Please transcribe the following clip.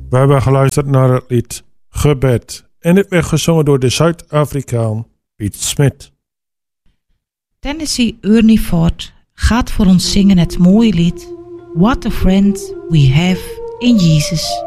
We hebben geluisterd naar het lied Gebed. En dit werd gezongen door de Zuid-Afrikaan Piet Smit. Tennessee Ernie Ford gaat voor ons zingen het mooie lied What a Friend We Have in Jesus.